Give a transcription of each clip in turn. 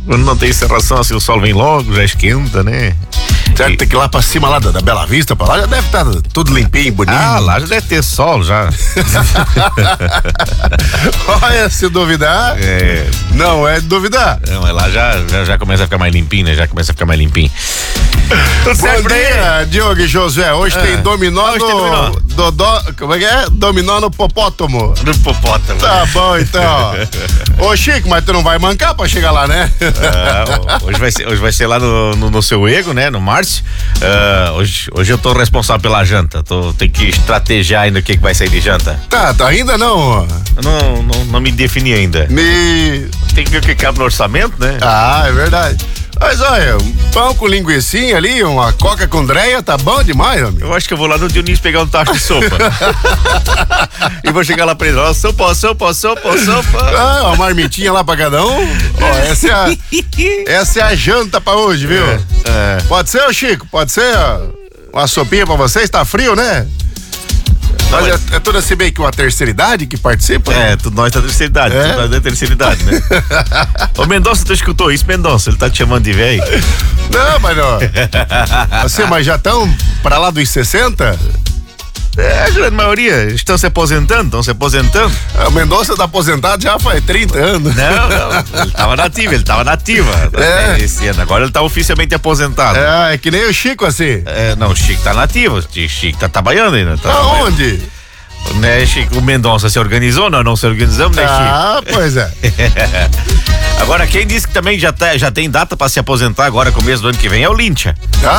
Quando não tem serração, assim, o sol vem logo, já esquenta, né? Certo, tem que ir lá pra cima lá da Bela Vista, pra lá já deve estar tudo limpinho, bonito. Ah, lá já deve ter sol já. Olha, se duvidar. Não é de duvidar. Não, mas lá já começa a ficar mais limpinho, né? Já começa a ficar mais limpinho. Bom dia, Diogo e Josué. Hoje tem dominó hoje tem dominó. Como é que é? Dominó no popótomo. No popótamo. Tá bom, então. Ô, Chico, mas tu não vai mancar pra chegar lá, né? Hoje vai ser lá no seu ego, né? No Márcio. Hoje eu tô responsável pela janta. Tem que estrategiar ainda o que vai sair de janta. Tá ainda não? Não me defini ainda. Tem que ver o que cabe no orçamento, né? Ah, é verdade. Mas olha, um pão com linguicinha ali, uma coca com dreia, tá bom demais, amigo. Eu acho que eu vou lá no Dionísio pegar um tacho de sopa. E vou chegar lá pra ele, ó, sopa. Ah, uma marmitinha lá pra cada um. Ó, essa é a janta pra hoje, viu? Pode ser, ô Chico? Pode ser uma sopinha pra vocês? Tá frio, né? Mas é toda assim meio que uma terceira idade que participa? Tudo nós da terceira idade. Tudo nós da terceira idade, né? Ô Mendonça, tu escutou isso, Mendonça? Ele tá te chamando de velho? Não, mas não. Mas já estão pra lá dos 60? A grande maioria estão se aposentando. O Mendonça tá aposentado já faz 30 anos. Não, ele tava nativa. Esse ano, agora ele tá oficialmente aposentado. É que nem o Chico, assim. Não, o Chico tá nativo, o Chico tá trabalhando ainda. Aonde? Né, Chico, o Mendonça se organizou, nós não se organizamos, né, Chico? Ah, pois é. Agora, quem disse que também já tem data pra se aposentar agora, começo do ano que vem, é o Lincha.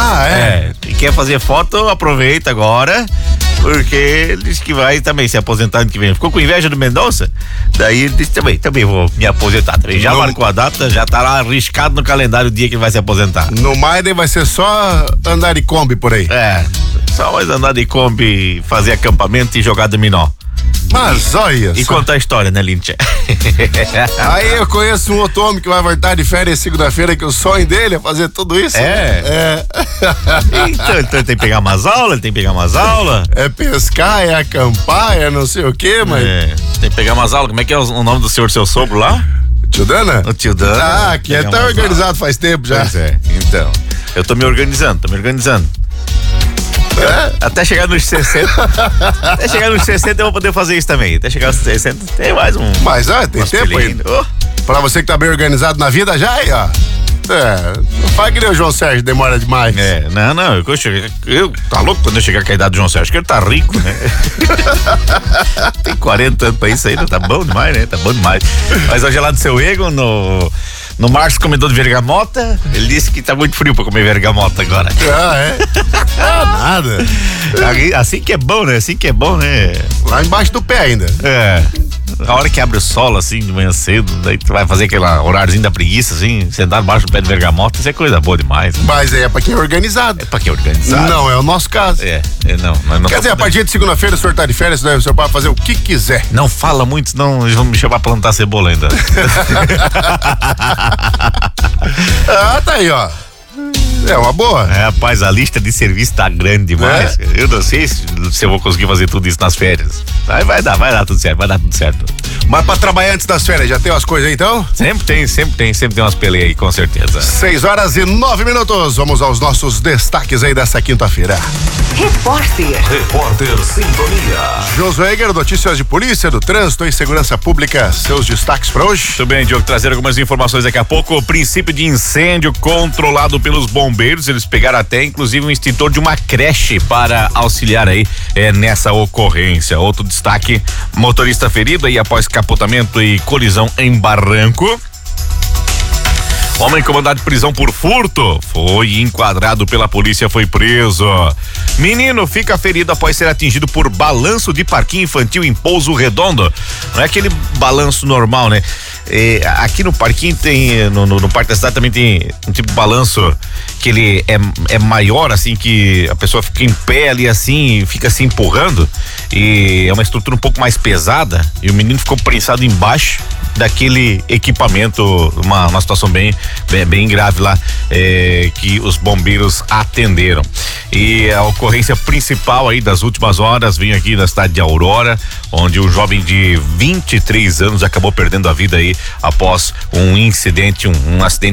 E quer fazer foto, aproveita agora, porque ele disse que vai também se aposentar ano que vem. Ficou com inveja do Mendonça? Daí ele disse também vou me aposentar. Também já marcou a data, já tá lá arriscado no calendário o dia que ele vai se aposentar. No Maiden vai ser só andar de Kombi por aí. Só mais andar de Kombi, fazer acampamento e jogar dominó. Mas olha E contar a história, né, Lincha? Aí eu conheço um outro homem que vai voltar de férias segunda-feira, que o sonho dele é fazer tudo isso. Então ele tem que pegar umas aulas, É pescar, é acampar, é não sei o quê, mas... Tem que pegar umas aulas. Como é que é o nome do senhor, seu sogro lá? Tio Dana? O tio Dana. Ah, que tá organizado faz tempo já. Pois é, então. Eu tô me organizando. Até chegar nos 60. Eu vou poder fazer isso também. Até chegar aos 60 tem mais um. Mas tem tempo ainda. Pra você que tá bem organizado na vida já aí, ó. Não faz que nem o João Sérgio, demora demais. Eu tá louco quando eu chegar com a idade do João Sérgio, que ele tá rico, né? Tem 40 anos pra isso ainda, tá bom demais, né? Tá bom demais. Mas hoje é lá do seu Egon, no Márcio comedor de vergamota, ele disse que tá muito frio pra comer vergamota agora. Nada. Assim que é bom, né? Lá embaixo do pé ainda. A hora que abre o sol, assim, de manhã cedo, daí tu vai fazer aquele horáriozinho da preguiça, assim, sentar embaixo do pé de vergamota, isso é coisa boa demais. Né? Mas é pra quem é organizado. Não, é o nosso caso. Não quer dizer, a partir de segunda-feira, o senhor tá de férias, o senhor pode fazer o que quiser. Não fala muito, senão eles vão me chamar pra plantar cebola ainda. Tá aí, ó. É uma boa. Rapaz, a lista de serviço tá grande demais. Eu não sei se eu vou conseguir fazer tudo isso nas férias. Vai dar tudo certo. Mas pra trabalhar antes das férias, já tem umas coisas aí então? Sempre tem umas peleias aí, com certeza. 6h09. Vamos aos nossos destaques aí dessa quinta-feira. Repórter Sintonia. Josué Egger, notícias de polícia, do trânsito e segurança pública. Seus destaques pra hoje? Tudo bem, Diogo, trazer algumas informações daqui a pouco. O princípio de incêndio controlado pelos bombeiros, eles pegaram até inclusive um extintor de uma creche para auxiliar aí nessa ocorrência. Outro destaque, motorista ferido aí após capotamento e colisão em Barranco. Homem comandado de prisão por furto foi enquadrado pela polícia, foi preso. Menino fica ferido após ser atingido por balanço de parquinho infantil em Pouso Redondo. Não é aquele balanço normal, né? Aqui no parquinho tem, no parque da cidade também tem um tipo de balanço que ele é maior, assim, que a pessoa fica em pé ali assim e fica se empurrando, e é uma estrutura um pouco mais pesada, e o menino ficou prensado embaixo daquele equipamento, uma situação bem grave lá, que os bombeiros atenderam. E a ocorrência principal aí das últimas horas vem aqui da cidade de Aurora, onde um jovem de 23 anos acabou perdendo a vida aí após um incidente, um acidente